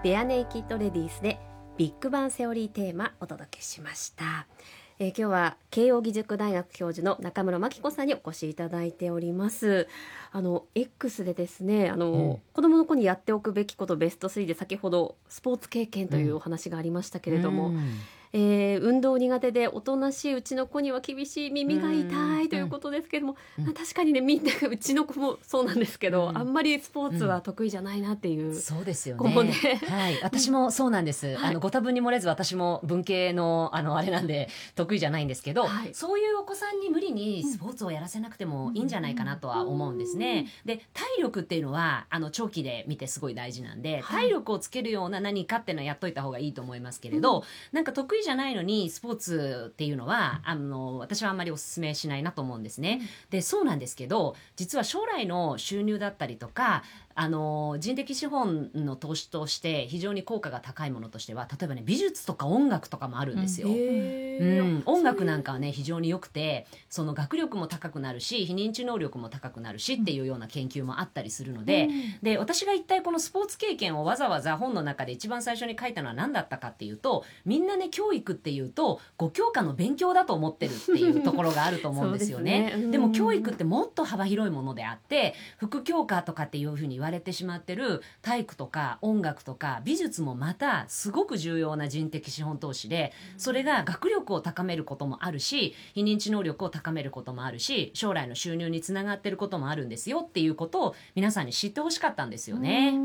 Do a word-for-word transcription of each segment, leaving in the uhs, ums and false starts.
ベアネイキッドレディースでビッグバンセオリーテーマお届けしました。えー、今日は慶應義塾大学教授の中村真紀子さんにお越しいただいております。あの X でですね、あの、うん、子どもの子にやっておくべきことベストスリーで先ほどスポーツ経験というお話がありましたけれども、うん、えー、運動苦手でおとなしいうちの子には厳しい、耳が痛いということですけれども、うん、確かにね、みんなうちの子もそうなんですけど、うん、あんまりスポーツは得意じゃないなっていう、うん、 そうですよね、はい、私もそうなんです、はい、あのご多分に漏れず私も文系 の, あのあれなんで得意じゃないんですけど、はい、そういうお子さんに無理にスポーツをやらせなくてもいいんじゃないかなとは思うんですね。で、体力っていうのはあの長期で見てすごい大事なんで、はい、体力をつけるような何かっていうのはやっといた方がいいと思いますけれど、うん、なんか得意じゃないのにスポーツっていうのはあの私はあんまりお勧めしないなと思うんですね、うん、でそうなんですけど、実は将来の収入だったりとかあの人的資本の投資として非常に効果が高いものとしては、例えばね、美術とか音楽とかもあるんですよ、うんうん、音楽なんかはね非常に良くて、その学力も高くなるし非認知能力も高くなるしっていうような研究もあったりするので、うん、で私が一体このスポーツ経験をわざわざ本の中で一番最初に書いたのは何だったかっていうと、みんなね、教育っていうとご教科の勉強だと思ってるっていうところがあると思うんですよねで, すね、うん、でも教育ってもっと幅広いものであって、副教科とかっていうふうに言われてしまってる体育とか音楽とか美術もまたすごく重要な人的資本投資で、それが学力を高めることもあるし非認知能力を高めることもあるし将来の収入につながってることもあるんですよっていうことを皆さんに知ってほしかったんですよね。うん、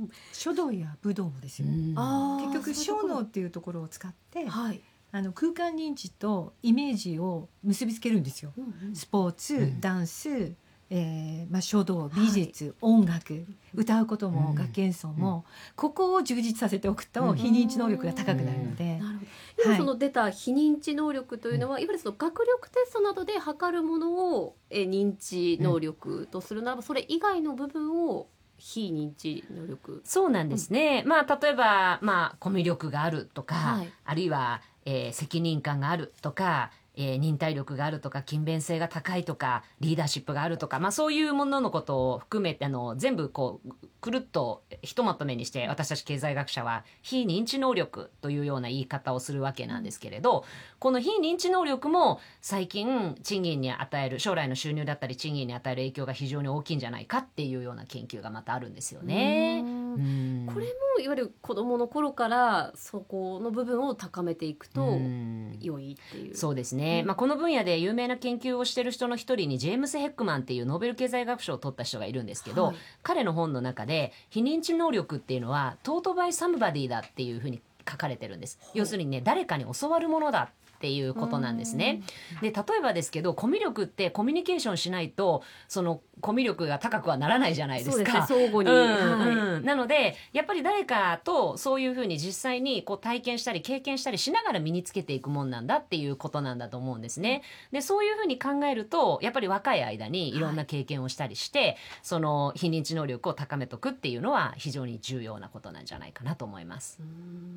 書道や武道もですよ、うん、結局小脳っていうところを使って、はい、あの空間認知とイメージを結びつけるんですよ、うんうん、スポーツ、うん、ダンス、えーまあ、書道、美術、はい、音楽、歌うことも、うん、楽器演奏も、うん、ここを充実させておくと非認知能力が高くなるので、うん、なるほど。今その出た非認知能力というのは、はい、いわゆるその学力テストなどで測るものをえ認知能力とするならば、うん、それ以外の部分を非認知能力。 そうなんですね、うん、まあ、例えば、まあ、コミュ力があるとか、はい、あるいは、えー、責任感があるとか、えー、忍耐力があるとか勤勉性が高いとかリーダーシップがあるとか、まあ、そういうもののことを含めてあの全部こうくるっとひとまとめにして、私たち経済学者は非認知能力というような言い方をするわけなんですけれど、この非認知能力も最近賃金に与える将来の収入だったり賃金に与える影響が非常に大きいんじゃないかっていうような研究がまたあるんですよね。 うん、これもいわゆる子どもの頃からそこの部分を高めていくと良いっていう。 そうですね、うん、まあ、この分野で有名な研究をしている人の一人にジェームス・ヘックマンっていうノーベル経済学賞を取った人がいるんですけど、はい、彼の本の中で非認知能力っていうのはトートバイサムバディだっていうふうに書かれてるんです。要するにね、誰かに教わるものだっていうことなんですね。で、例えばですけどコミュ力ってコミュニケーションしないとそのコミュ力が高くはならないじゃないですか。 そうですね、相互に、うんはい、うん、なのでやっぱり誰かとそういうふうに実際にこう体験したり経験したりしながら身につけていくもんなんだっていうことなんだと思うんですね。で、そういうふうに考えるとやっぱり若い間にいろんな経験をしたりして、はい、その非認知能力を高めとくっていうのは非常に重要なことなんじゃないかなと思います。うん